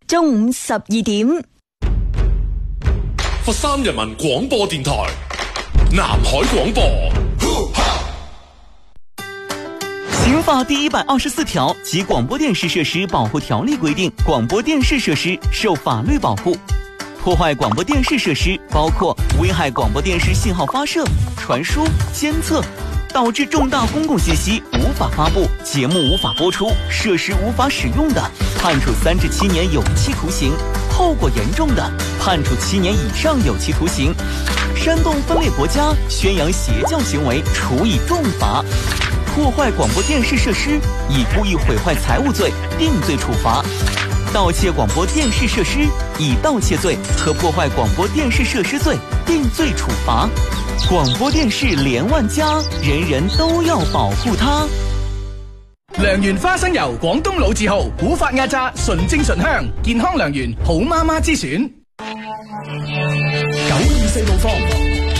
中午12點。 佛山人民廣播電台，南海廣播。 刑法第124條及廣播電視設施保護條例規定，廣播電視設施受法律保護。破壞廣播電視設施包括危害廣播電視信號發射、傳輸、監測，導致重大公共信息無法發布、節目無法播出、設施無法使用的，判處3至7年有期徒刑；後果嚴重的，判處7年以上有期徒刑。煽動分裂國家、宣揚邪教行為，處以重罰。破壞廣播電視設施，以故意毀壞財物罪定罪處罰；盜竊廣播電視設施，以盜竊罪和破壞廣播電視設施罪定罪處罰。廣播電視連萬家，人人都要保護它。 良緣花生油，廣東老字號，古法壓榨，純正醇香，健康良緣，好媽媽之選。924路況。